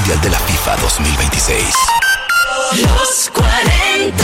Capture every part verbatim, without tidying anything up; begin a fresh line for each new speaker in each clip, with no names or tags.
Mundial de la FIFA dos mil veintiséis.
Los cuarenta.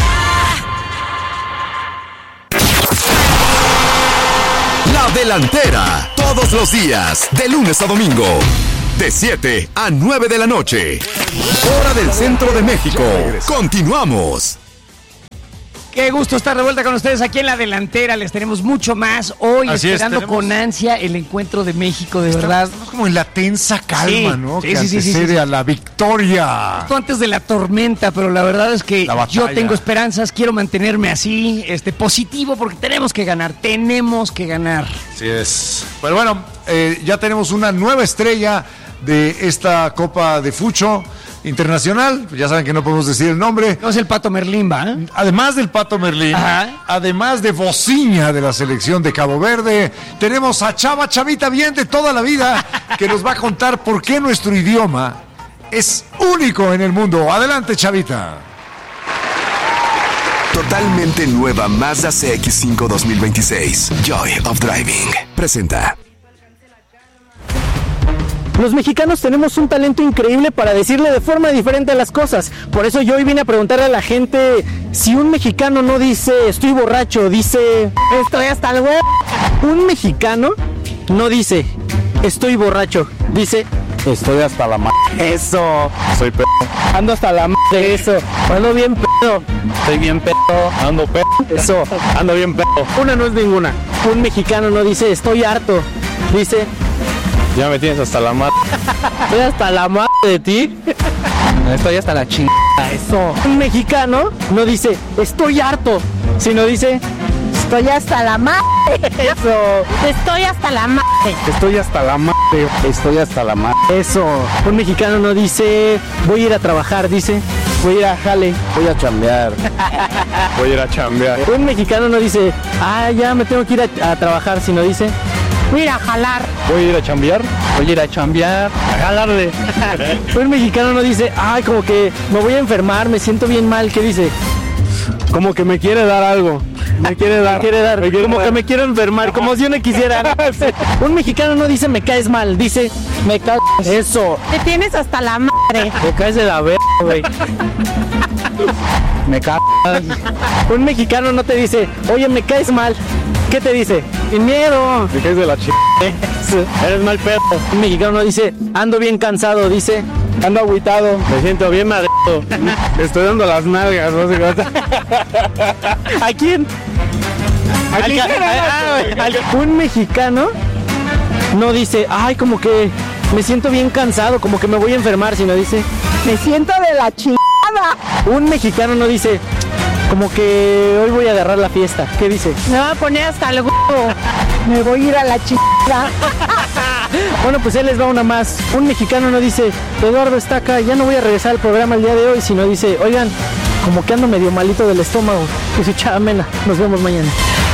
La Delantera. Todos los días, de lunes a domingo. De siete a nueve de la noche. Hora del centro de México. Continuamos.
Qué gusto estar de vuelta con ustedes aquí en La Delantera. Les tenemos mucho más hoy,
Así
esperando
es, tenemos...
con ansia el encuentro de México, de
estamos,
verdad.
Estamos como en la tensa calma,
sí,
¿no?
Sí,
que
sí, sí,
antecede
sí, sí.
a la victoria.
Justo antes de la tormenta, pero la verdad es que yo tengo esperanzas, quiero mantenerme así, este, positivo, porque tenemos que ganar, tenemos que ganar.
Así es. Pero bueno, eh, ya tenemos una nueva estrella de esta Copa de Fucho Internacional. Ya saben que no podemos decir el nombre.
No es el Pato Merlín, ¿va? ¿eh?
Además del Pato Merlín,
Ajá.
además de Bociña de la selección de Cabo Verde, tenemos a Chava Chavita bien de toda la vida, que nos va a contar por qué nuestro idioma es único en el mundo. Adelante, Chavita.
Totalmente nueva Mazda C X cinco dos mil veintiséis. Joy of Driving. Presenta.
Los mexicanos tenemos un talento increíble para decirle de forma diferente las cosas. Por eso yo hoy vine a preguntarle a la gente si un mexicano no dice estoy borracho, dice estoy hasta el huevo. Un mexicano no dice estoy borracho, dice estoy hasta la madre. Eso. Soy pedo. Ando hasta la madre. Eso. Ando bien pedo. Estoy bien pedo. Ando pedo. Eso. Ando bien pedo. Una no es ninguna. Un mexicano no dice estoy harto, dice ya me tienes hasta la madre. Estoy hasta la madre de ti. Estoy hasta la chingada. Eso. Un mexicano no dice estoy harto, sino dice estoy hasta la madre. Eso.
Estoy hasta la madre.
Estoy hasta la madre. Estoy hasta la madre. Eso. Un mexicano no dice voy a ir a trabajar, dice voy a ir a jale. Voy a chambear. Voy a ir a chambear. Un mexicano no dice ah, ya me tengo que ir a, a trabajar, sino dice
voy a ir a jalar.
voy a ir a chambear, voy a ir a chambear, a jalarle. Un mexicano no dice, ay, como que me voy a enfermar, me siento bien mal. ¿Qué dice? Como que me quiere dar algo. Me quiere dar, me quiere dar, me quiere como dar. Que me quiero enfermar, como si yo no quisiera. Un mexicano no dice me caes mal, dice me caes. Eso.
Te tienes hasta la madre.
Me caes de la verga, güey. Me caes. Un mexicano no te dice, oye, me caes mal. ¿Qué te dice? Sin miedo. Me caes de la ch... Eres mal pedo. Un mexicano no dice, ando bien cansado, dice, ando agüitado. Me siento bien madreado. Estoy dando las nalgas, no sé qué. ¿A quién? ¿A quién? Al, al, al, un mexicano no dice, ay, como que me siento bien cansado, como que me voy a enfermar, sino dice,
me siento de la chingada.
Un mexicano no dice, como que hoy voy a agarrar la fiesta. ¿Qué dice?
Me voy a poner hasta el huevo. Me voy a ir a la chingada.
Bueno, pues él les va una más. Un mexicano no dice, Eduardo está acá, ya no voy a regresar al programa el día de hoy, sino dice, oigan, como que ando medio malito del estómago. Dice, chava mena, nos vemos mañana.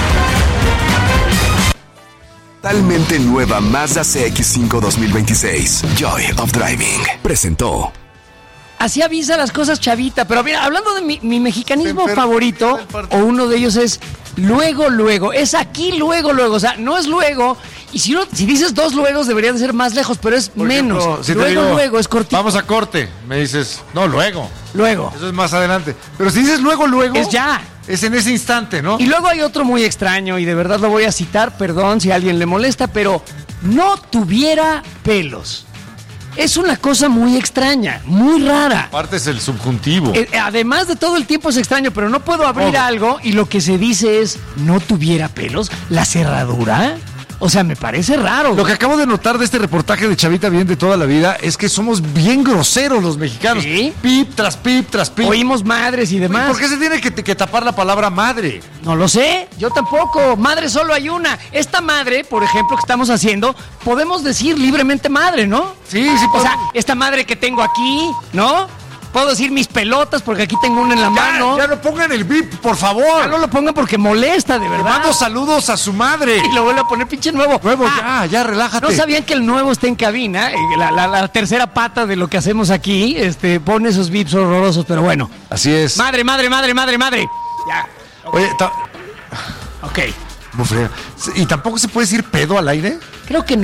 Totalmente nueva Mazda C X cinco dos mil veintiséis. Joy of Driving. Presentó.
Así avisa las cosas, Chavita. Pero mira, hablando de mi, mi mexicanismo favorito, o uno de ellos es luego, luego. Es aquí, luego, luego. O sea, no es luego. Y si, uno, si dices dos luegos, debería de ser más lejos, pero es
Por
menos.
ejemplo, si
luego,
te digo,
luego, es cortito.
Vamos a corte. Me dices, no, luego.
Luego.
Eso es más adelante. Pero si dices luego, luego.
Es ya.
Es en ese instante, ¿no?
Y luego hay otro muy extraño, y de verdad lo voy a citar, perdón si a alguien le molesta, pero no tuviera pelos. Es una cosa muy extraña, muy rara.
Aparte es el subjuntivo.
Eh, además de todo el tiempo es extraño, pero no puedo abrir
Oh.
algo y lo que se dice es, ¿no tuviera pelos? ¿La cerradura? O sea, me parece raro.
Lo que acabo de notar de este reportaje de Chavita bien de toda la vida es que somos bien groseros los mexicanos.
¿Sí?
Pip tras pip tras pip.
Oímos madres y demás.
¿Por qué se tiene que, que tapar la palabra madre?
No lo sé, yo tampoco. Madre solo hay una. Esta madre, por ejemplo, que estamos haciendo, podemos decir libremente madre, ¿no?
Sí, sí,
O sea,
podemos.
esta madre que tengo aquí, ¿no? Puedo decir mis pelotas porque aquí tengo una en la
Ya,
mano.
ya no pongan el bip, por favor.
Ya no lo pongan porque molesta, de
Le
verdad.
mando saludos a su madre.
Y lo vuelvo a poner pinche nuevo.
Nuevo,
Ah,
ya, ya, relájate.
¿no sabían que el nuevo está en cabina? Eh, La, la- la tercera pata de lo que hacemos aquí, este, pone esos bips horrorosos, pero bueno.
Así es.
Madre, madre, madre, madre, madre. Ya.
Oye, ta-
Ok.
¿cómo frega? ¿Y tampoco se puede decir pedo al aire?
Creo que no.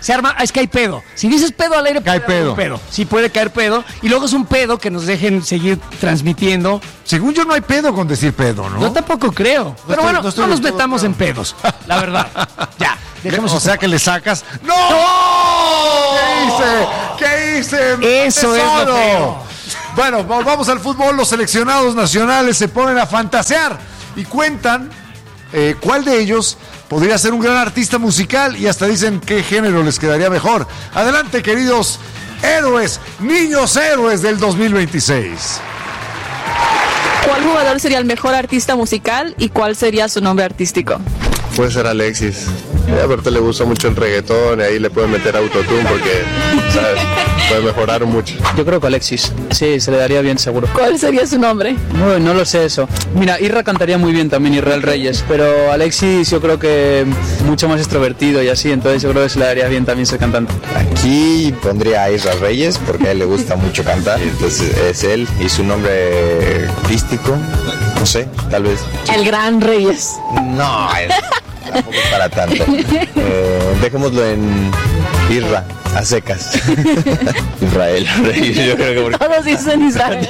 se arma, es que hay pedo. Si dices pedo al aire,
cae
puede haber
pedo.
un pedo. Sí puede caer pedo. Y luego es un pedo que nos dejen seguir transmitiendo.
Según yo no hay pedo con decir pedo, ¿no?
Yo tampoco creo. Pero
estoy-
bueno,
no
no,
estoy
nos
del todo
metamos
claro.
en pedos. La verdad. Ya. Dejemos
O
eso.
sea que le sacas. ¡No! ¿Qué hice? ¿Qué hice?
Eso es lo
Tesoro.
feo.
Bueno, volvamos al fútbol. Los seleccionados nacionales se ponen a fantasear y cuentan eh, cuál de ellos podría ser un gran artista musical y hasta dicen qué género les quedaría mejor. Adelante, queridos héroes, niños héroes del dos mil veintiséis.
¿Cuál jugador sería el mejor artista musical y cuál sería su nombre artístico?
Puede ser Alexis. A Berto le gusta mucho el reggaetón y ahí le pueden meter autotune porque, ¿sabes? Puede mejorar mucho.
Yo creo que Alexis, sí, se le daría bien seguro.
¿Cuál sería su nombre?
No, no lo sé eso. Mira, Irra cantaría muy bien también, Israel Reyes, pero Alexis yo creo que mucho más extrovertido y así, entonces yo creo que se le daría bien también ser cantante.
Aquí pondría a Israel Reyes porque a él le gusta mucho cantar. Entonces es él y su nombre artístico, no sé, tal vez.
El Gran Reyes.
No, es, tampoco es para tanto. Eh, dejémoslo en Irra, a secas. Israel Reyes, yo creo que porque...
Todos dicen Israel.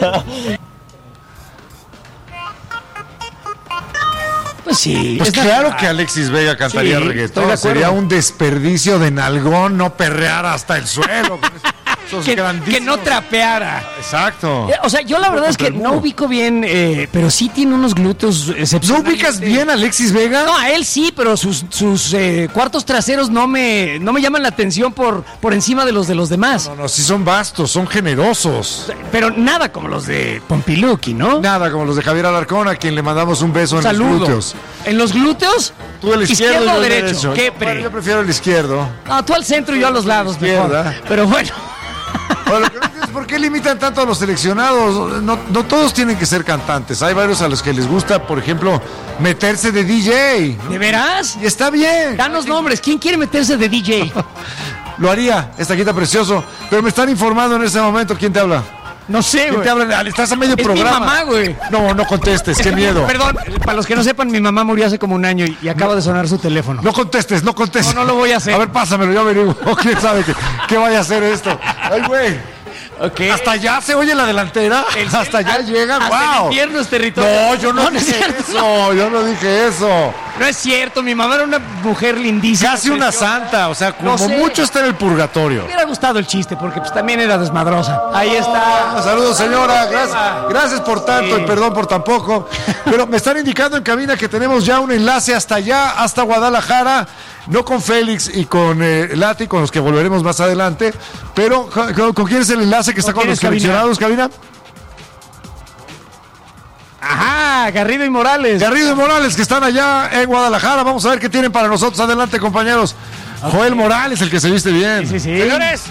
Pues sí.
Pues
es
claro
natural.
que Alexis Vega cantaría
Sí, estoy
reggaetón.
de acuerdo.
Sería un desperdicio de nalgón no perrear hasta el suelo. con esos
Que,
grandísimos-
que no trapeara.
Exacto.
Eh, O sea, yo la verdad es que
Super
no
Bowl.
ubico bien, eh, pero sí tiene unos glúteos
¿No
excepcionales.
ubicas bien a Alexis Vega?
No, a él sí, pero sus, sus eh, cuartos traseros no me, no me llaman la atención por, por encima de los de los demás.
No, no, sí son vastos, son generosos.
Pero nada como los de Pompiluki, ¿no?
Nada como los de Javier Alarcón, a quien le mandamos un beso en los
Saludo.
glúteos.
En los glúteos,
Tú el izquierdo, y yo
o
el
derecho. ¿Qué pre?
Bueno, yo prefiero el izquierdo.
No, tú al centro y yo a los lados,
Izquierda.
mejor. Pero bueno.
Bueno, lo que no entiendo es por qué limitan tanto a los seleccionados. No, no todos tienen que ser cantantes. Hay varios a los que les gusta, por ejemplo, meterse de D J.
¿De veras?
Y está bien.
Danos nombres. ¿Quién quiere meterse de D J?
Lo haría, esta quita precioso. Pero me están informando en este momento. ¿Quién te habla?
No sé,
¿Quién
güey.
te habla? Estás a medio
Es
programa.
mi mamá, güey.
No, no contestes, qué miedo.
Perdón, para los que no sepan, mi mamá murió hace como un año y, y acaba de sonar su teléfono.
No contestes, no contestes.
No, no lo voy a hacer.
A ver, pásamelo, yo averiguo. ¿Quién sabe qué, qué vaya a hacer esto? Ay, güey.
Okay.
Hasta allá se oye la delantera.
El-
Hasta allá
hasta
llega.
el
Wow.
infierno es territorio.
No, yo no,
No, no es
dije
cierto.
eso. Yo no dije eso.
No es cierto, mi mamá era una mujer lindísima.
Casi una
preciosa.
santa. O sea, como
No sé.
mucho está en el purgatorio.
Me hubiera gustado el chiste porque pues también era desmadrosa. Ahí está.
Saludos, señora. Gracias, gracias por tanto
Sí.
y perdón por tan poco. Pero me están indicando en cabina que tenemos ya un enlace hasta allá, hasta Guadalajara. No con Félix y con eh, Lati, con los que volveremos más adelante. Pero, ¿con, con quién es el enlace que está
¿Con
con los
quién es,
seleccionados, cabina?
Ajá, Garrido y Morales.
Garrido y Morales, que están allá en Guadalajara. Vamos a ver qué tienen para nosotros. Adelante, compañeros. Joel Morales, el que se viste bien.
Sí, sí.
Señores,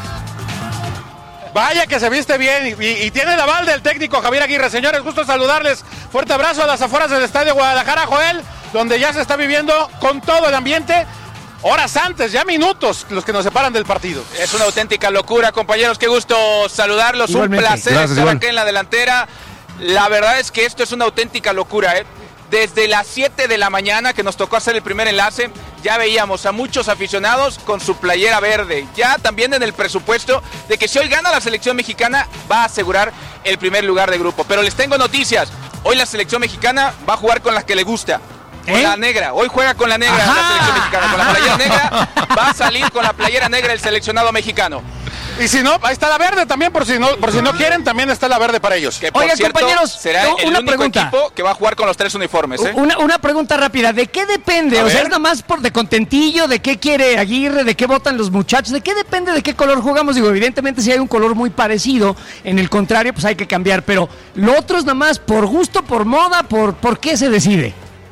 vaya que se viste bien y, y tiene el aval del técnico Javier Aguirre. Señores, gusto saludarles. Fuerte abrazo a las afueras del Estadio Guadalajara, Joel, donde ya se está viviendo con todo el ambiente. Horas antes, ya minutos los que nos separan del partido.
Es una auténtica locura, compañeros. Qué gusto saludarlos.
Igualmente.
Un placer
Gracias,
estar
igual.
acá en la delantera. La verdad es que esto es una auténtica locura, ¿eh? Desde las siete de la mañana que nos tocó hacer el primer enlace, ya veíamos a muchos aficionados con su playera verde. Ya también en el presupuesto de que si hoy gana la selección mexicana va a asegurar el primer lugar de grupo. Pero les tengo noticias. Hoy la selección mexicana va a jugar con la que le gusta. Con
¿Eh?
la negra. Hoy juega con la negra
Ajá.
la selección mexicana. Con la playera negra va a salir con la playera negra el seleccionado mexicano.
Y si no, ahí está la verde también, por si no, por si no quieren, también está la verde para ellos.
Que por
Oigan,
cierto,
compañeros,
será
no,
el
una
único
pregunta.
equipo que va a jugar con los tres uniformes, ¿eh?
Una, una pregunta rápida, ¿de qué depende?
A
O sea,
ver.
es nada más por de contentillo, de qué quiere Aguirre, de qué votan los muchachos, ¿de qué depende de qué color jugamos? Digo, evidentemente si hay un color muy parecido, en el contrario, pues hay que cambiar, pero lo otro es nada más por gusto, por moda, por, ¿por qué se decide?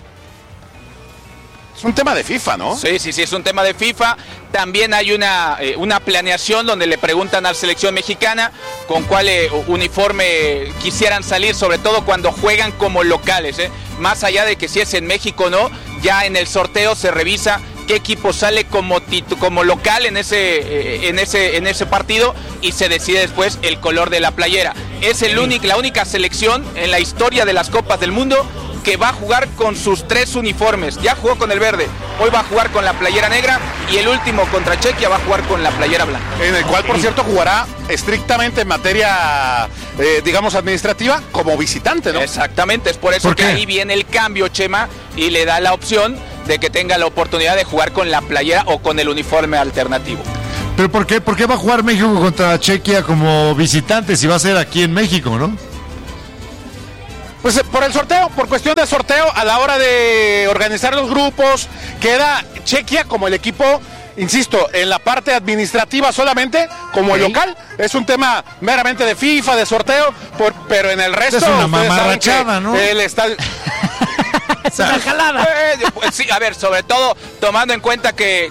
Es un tema de FIFA, ¿no?
Sí, sí, sí, es un tema de FIFA. También hay una, eh, una planeación donde le preguntan a la selección mexicana con cuál eh, uniforme quisieran salir, sobre todo cuando juegan como locales, ¿eh? Más allá de que si es en México o no, ya en el sorteo se revisa qué equipo sale como titu- como local en ese, eh, en ese en ese partido y se decide después el color de la playera. Es el único, la única selección en la historia de las Copas del Mundo que va a jugar con sus tres uniformes. Ya jugó con el verde, hoy va a jugar con la playera negra y el último contra Chequia va a jugar con la playera blanca.
En el cual, por cierto, jugará estrictamente en materia, eh, digamos, administrativa como visitante, ¿no?
Exactamente, es por eso
¿Por
que
qué?
ahí viene el cambio, Chema, y le da la opción de que tenga la oportunidad de jugar con la playera o con el uniforme alternativo.
¿Pero por qué? ¿Por qué va a jugar México contra Chequia como visitante si va a ser aquí en México, no?
Pues eh, por el sorteo, por cuestión de sorteo, a la hora de organizar los grupos, queda Chequia como el equipo, insisto, en la parte administrativa solamente, como el local. Es un tema meramente de FIFA, de sorteo, por, pero en el resto...
Es una
ustedes saben
mamarrachada,
que
¿no?
El estadio...
Es una jalada.
Eh, pues sí, a ver, sobre todo tomando en cuenta que